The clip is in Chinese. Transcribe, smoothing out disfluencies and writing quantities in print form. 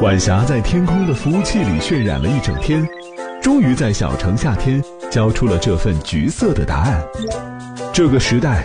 晚霞在天空的服务器里渲染了一整天，终于在小城夏天交出了这份橘色的答案。这个时代